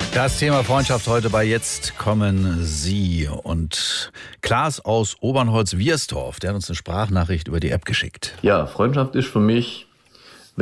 Das Thema Freundschaft heute bei Jetzt kommen Sie. Und Klaas aus Obernholz-Wiersdorf, der hat uns eine Sprachnachricht über die App geschickt. Ja, Freundschaft ist für mich